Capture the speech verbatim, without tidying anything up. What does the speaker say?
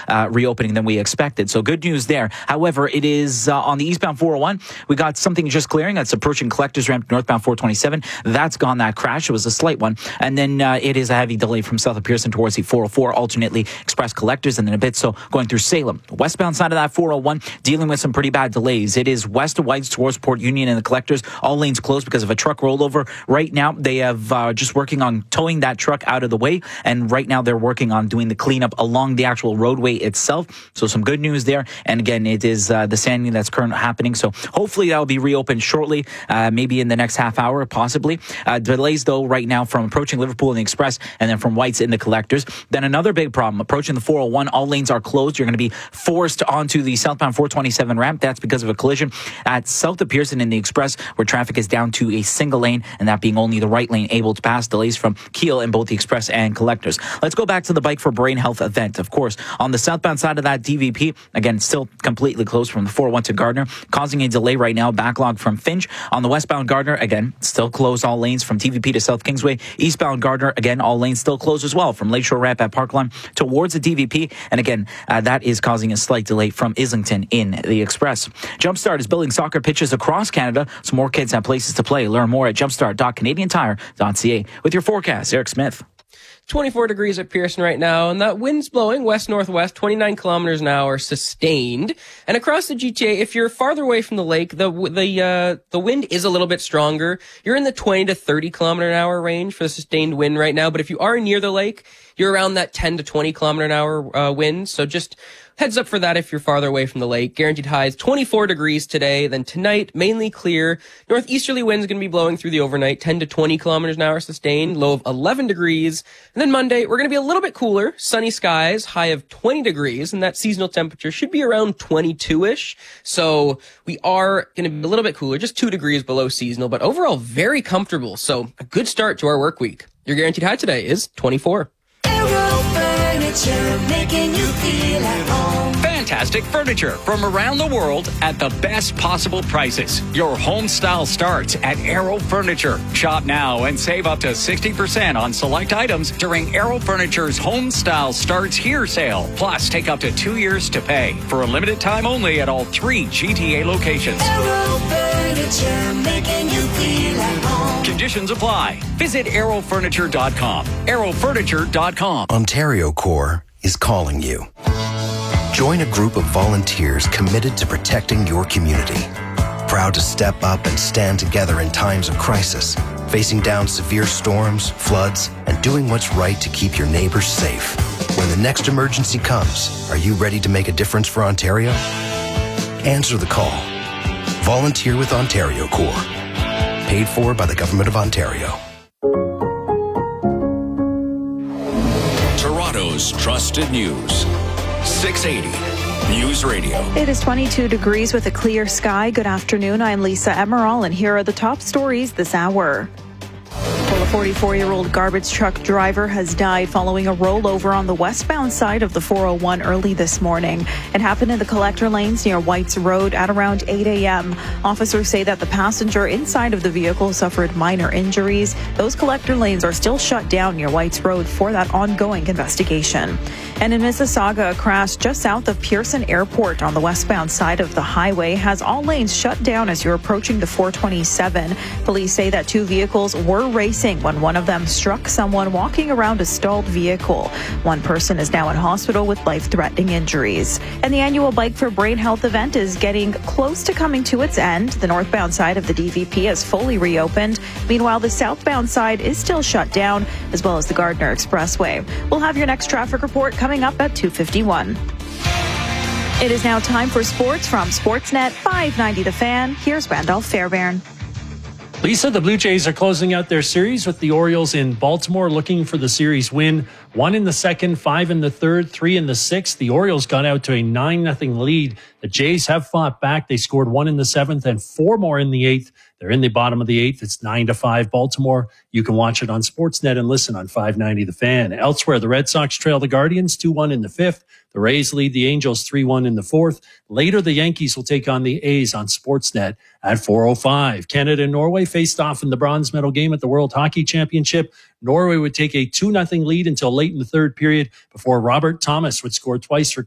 uh, reopening than we expected. So good news there. However, it is uh, on the eastbound four oh one. We got something just clearing. That's approaching Collectors Ramp northbound four twenty-seven. That's gone, that crash. It was a slight one. And then uh, it is a heavy delay from south of Pearson towards the four oh four, alternately Express Collectors, and then a bit so going through Salem. The westbound side of that four oh one dealing with some pretty bad delays. It is west of Whites towards Port Union and the Collectors. All lanes closed because of a truck rollover. Right now, they have uh, just working on towing that truck out of the way, and right now they're working on doing the cleanup along the actual roadway itself. So some good news there. And again, it is uh, the sanding that's currently happening. So hopefully that will be reopened shortly, uh, maybe in the next half hour, possibly. Uh, delays, though, right now from approaching Liverpool and the Express, and then from Whites in the Collectors. Then another big problem, approaching the four oh one, all lanes are closed. You're going to be forced onto the southbound four twenty-seven ramp. That's because of a collision at south of Pearson in the Express, where traffic is down to a single lane, and that being only the right lane able to pass. Delays from Kiel in both the Express and Collectors. Let's go back to the Bike for Brain Health event. Of course, on the southbound side of that D V P, again, still completely closed from the four oh one to Gardner, causing a delay right now, backlog from Finch. On the westbound Gardner, again, still closed all lanes from T V P to South Kingsway. Eastbound Gardner, again, all lanes still closed as well from Lakeshore Ramp at Parkline towards the D V P. And again, uh, that is causing a slight delay from Islington in the Express. Jumpstart is building soccer pitches across Canada so more kids have places to play. Learn more at jumpstart dot canadian tire dot c a. With your forecast, Eric Smith. twenty-four degrees at Pearson right now, and that wind's blowing west-northwest, twenty-nine kilometers an hour, sustained. And across the G T A, if you're farther away from the lake, the the uh, the wind is a little bit stronger. You're in the twenty to thirty kilometer an hour range for the sustained wind right now. But if you are near the lake, you're around that ten to twenty kilometer an hour uh, wind. So just heads up for that if you're farther away from the lake. Guaranteed highs twenty-four degrees today. Then tonight, mainly clear. Northeasterly winds going to be blowing through the overnight, ten to twenty kilometers an hour sustained. Low of eleven degrees. And then Monday, we're going to be a little bit cooler. Sunny skies, high of twenty degrees. And that seasonal temperature should be around twenty-two-ish. So we are going to be a little bit cooler, just two degrees below seasonal, but overall very comfortable. So a good start to our work week. Your guaranteed high today is twenty-four. Aero Furniture, making you feel at home. Fantastic furniture from around the world at the best possible prices. Your home style starts at Aero Furniture. Shop now and save up to sixty percent on select items during Aero Furniture's Home Style Starts Here sale. Plus, take up to two years to pay for a limited time only at all three G T A locations. Aero Furniture, making you feel at home. Conditions apply. Visit aero furniture dot com. aero furniture dot com. Ontario Corps is calling you. Join a group of volunteers committed to protecting your community. Proud to step up and stand together in times of crisis, facing down severe storms, floods, and doing what's right to keep your neighbors safe. When the next emergency comes, are you ready to make a difference for Ontario? Answer the call. Volunteer with Ontario Corps. Paid for by the Government of Ontario. Toronto's trusted news. six eighty News Radio. It is twenty-two degrees with a clear sky. Good afternoon. I'm Lisa Emerald, and here are the top stories this hour. Well, a forty-four-year-old garbage truck driver has died following a rollover on the westbound side of the four oh one early this morning. It happened in the collector lanes near Whites Road at around eight a.m. Officers say that the passenger inside of the vehicle suffered minor injuries. Those collector lanes are still shut down near Whites Road for that ongoing investigation. And in Mississauga, a crash just south of Pearson Airport on the westbound side of the highway has all lanes shut down as you're approaching the four twenty-seven. Police say that two vehicles were racing when one of them struck someone walking around a stalled vehicle. One person is now in hospital with life-threatening injuries. And the annual Bike for Brain Health event is getting close to coming to its end. The northbound side of the D V P is fully reopened. Meanwhile, the southbound side is still shut down, as well as the Gardner Expressway. We'll have your next traffic report coming up at two fifty-one. It is now time for sports from Sportsnet five ninety The Fan. Here's Randolph Fairbairn. Lisa, the Blue Jays are closing out their series with the Orioles in Baltimore, looking for the series win. One in the second, five in the third, three in the sixth. The Orioles got out to a nine nothing lead. The Jays have fought back. They scored one in the seventh and four more in the eighth. They're in the bottom of the eighth. It's nine to five Baltimore. You can watch it on Sportsnet and listen on five ninety The Fan. Elsewhere, the Red Sox trail the Guardians two one in the fifth. The Rays lead the Angels three one in the fourth. Later, the Yankees will take on the A's on Sportsnet at four oh five. Canada and Norway faced off in the bronze medal game at the World Hockey Championship. Norway would take a two nothing lead until late in the third period before Robert Thomas would score twice for